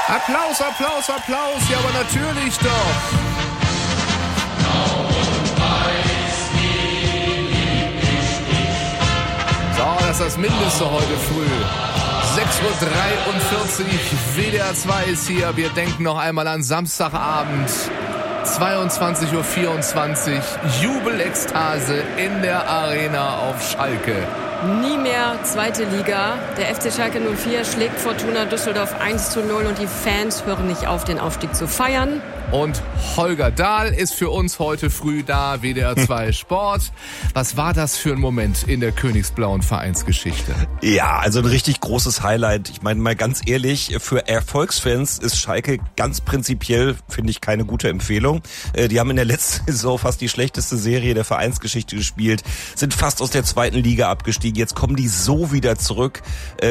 Applaus, Applaus, Applaus. Ja, aber natürlich doch. So, das ist das Mindeste heute früh. 6.43 Uhr, WDR 2 ist hier. Wir denken noch einmal an Samstagabend. 22.24 Uhr, Jubelekstase in der Arena auf Schalke. Nie mehr zweite Liga. Der FC Schalke 04 schlägt Fortuna Düsseldorf 1:0 und die Fans hören nicht auf, den Aufstieg zu feiern. Und Holger Dahl ist für uns heute früh da, WDR 2 Sport. Was war das für ein Moment in der königsblauen Vereinsgeschichte? Ja, also ein richtig großes Highlight. Ich meine mal ganz ehrlich, für Erfolgsfans ist Schalke ganz prinzipiell, finde ich, keine gute Empfehlung. Die haben in der letzten Saison fast die schlechteste Serie der Vereinsgeschichte gespielt, sind fast aus der zweiten Liga abgestiegen. Jetzt kommen die so wieder zurück.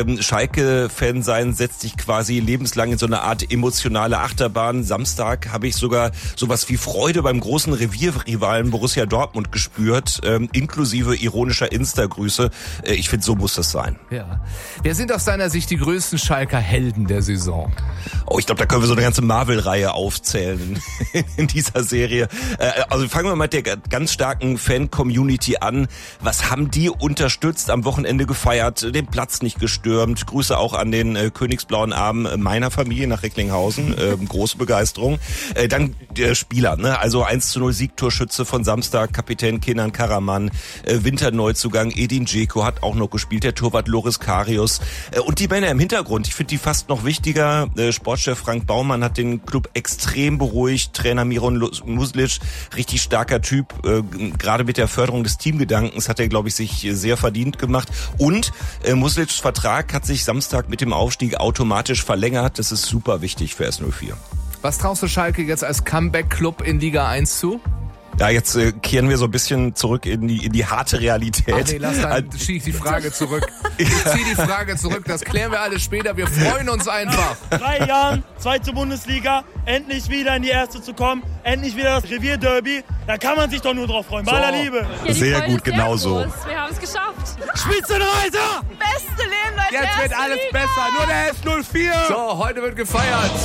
Schalke-Fan sein setzt sich quasi lebenslang in so eine Art emotionale Achterbahn. Samstag habe ich sogar sowas wie Freude beim großen Revierrivalen Borussia Dortmund gespürt, inklusive ironischer Insta-Grüße. Ich finde, so muss das sein. Ja. Wer sind aus deiner Sicht die größten Schalker Helden der Saison? Oh, ich glaube, da können wir so eine ganze Marvel-Reihe aufzählen in dieser Serie. Also fangen wir mal mit der ganz starken Fan-Community an. Was haben die unterstützt, am Wochenende gefeiert, den Platz nicht gestürmt? Grüße auch an den königsblauen Arm meiner Familie nach Recklinghausen. Große Begeisterung. Dann der Spieler, ne? Also 1:0 Siegtorschütze von Samstag, Kapitän Kenan Karaman, Winterneuzugang Edin Dzeko hat auch noch gespielt, der Torwart Loris Karius und die Männer im Hintergrund. Ich finde die fast noch wichtiger. Sportchef Frank Baumann hat den Club extrem beruhigt, Trainer Miron Muslic, richtig starker Typ, gerade mit der Förderung des Teamgedankens hat er, glaube ich, sich sehr verdient gemacht und Muslics Vertrag hat sich Samstag mit dem Aufstieg automatisch verlängert. Das ist super wichtig für S04. Was traust du Schalke jetzt als Comeback-Club in Liga 1 zu? Ja, jetzt kehren wir so ein bisschen zurück in die harte Realität. Ach nee, dann schiebe ich die Frage zurück. Ich ziehe die Frage zurück, das klären wir alles später. Wir freuen uns einfach. 3 Jahren, zweite Bundesliga, endlich wieder in die erste zu kommen, endlich wieder das Revierderby. Da kann man sich doch nur drauf freuen, bei aller Liebe. Ja, sehr gut, genau so. Wir haben es geschafft. Spitzenreiter! Beste Leben, Leute. Jetzt wird alles besser, nur der S04. So, heute wird gefeiert.